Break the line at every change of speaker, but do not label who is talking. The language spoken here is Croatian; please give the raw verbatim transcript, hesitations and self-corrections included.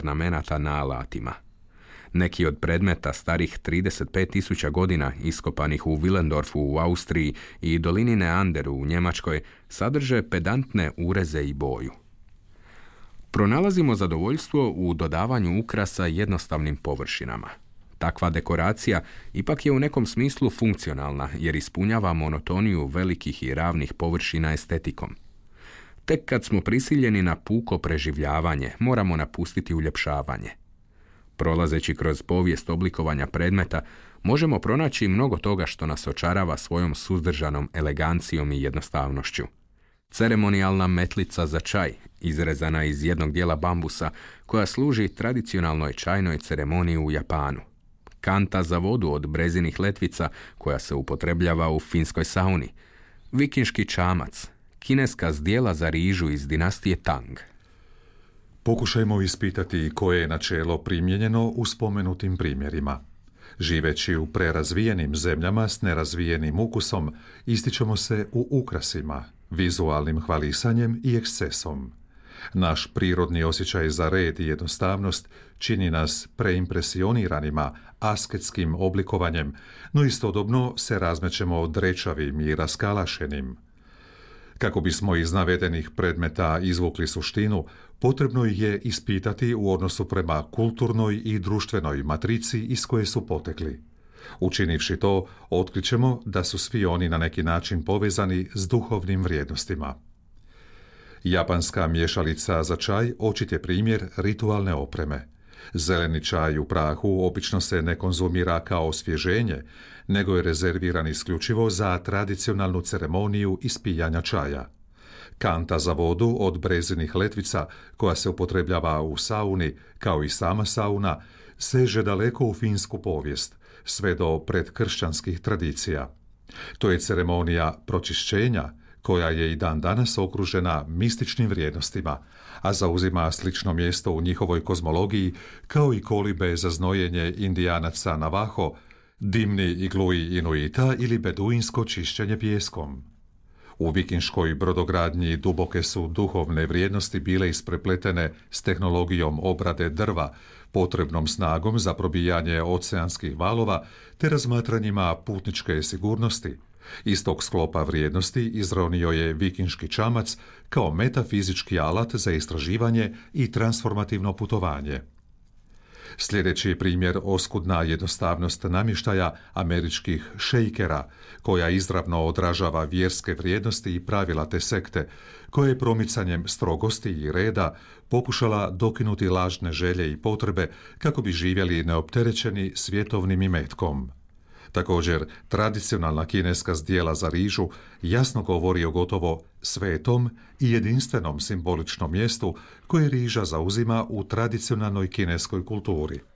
ornamenata na alatima. Neki od predmeta starih trideset pet tisuća godina iskopanih u Willendorfu u Austriji i dolini Neanderu u Njemačkoj sadrže pedantne ureze i boju. Pronalazimo zadovoljstvo u dodavanju ukrasa jednostavnim površinama. Takva dekoracija ipak je u nekom smislu funkcionalna jer ispunjava monotoniju velikih i ravnih površina estetikom. Tek kad smo prisiljeni na puko preživljavanje, moramo napustiti uljepšavanje. Prolazeći kroz povijest oblikovanja predmeta, možemo pronaći mnogo toga što nas očarava svojom suzdržanom elegancijom i jednostavnošću. Ceremonijalna metlica za čaj, izrezana iz jednog dijela bambusa, koja služi tradicionalnoj čajnoj ceremoniji u Japanu. Kanta za vodu od brezinih letvica, koja se upotrebljava u finskoj sauni. Vikinški čamac, kineska zdjela za rižu iz dinastije Tang.
Pokušajmo ispitati koje je načelo primijenjeno u spomenutim primjerima. Živeći u prerazvijenim zemljama s nerazvijenim ukusom, ističemo se u ukrasima, vizualnim hvalisanjem i ekscesom. Naš prirodni osjećaj za red i jednostavnost čini nas preimpresioniranima asketskim oblikovanjem, no istodobno se razmećemo drečavim i raskalašenim. Kako bismo iz navedenih predmeta izvukli suštinu, potrebno ih je ispitati u odnosu prema kulturnoj i društvenoj matrici iz koje su potekli. Učinivši to, otkrićemo da su svi oni na neki način povezani s duhovnim vrijednostima. Japanska miješalica za čaj očit je primjer ritualne opreme. Zeleni čaj u prahu obično se ne konzumira kao osvježenje, nego je rezerviran isključivo za tradicionalnu ceremoniju ispijanja čaja. Kanta za vodu od brezinih letvica, koja se upotrebljava u sauni, kao i sama sauna, seže daleko u finsku povijest, sve do predkršćanskih tradicija. To je ceremonija pročišćenja, koja je i dan danas okružena mističnim vrijednostima, a zauzima slično mjesto u njihovoj kozmologiji kao i kolibe za znojenje Indijanaca Navaho, dimni igluji Inuita ili beduinsko čišćenje pijeskom. U vikinškoj brodogradnji duboke su duhovne vrijednosti bile isprepletene s tehnologijom obrade drva, potrebnom snagom za probijanje oceanskih valova te razmatranjima putničke sigurnosti. Iz tog sklopa vrijednosti izronio je vikinški čamac kao metafizički alat za istraživanje i transformativno putovanje. Sljedeći je primjer oskudna jednostavnost namještaja američkih šejkera, koja izravno odražava vjerske vrijednosti i pravila te sekte, koja je promicanjem strogosti i reda pokušala dokinuti lažne želje i potrebe kako bi živjeli neopterećeni svjetovnim imetkom. Također, tradicionalna kineska zdjela za rižu jasno govori o gotovo svetom i jedinstvenom simboličnom mjestu koje riža zauzima u tradicionalnoj kineskoj kulturi.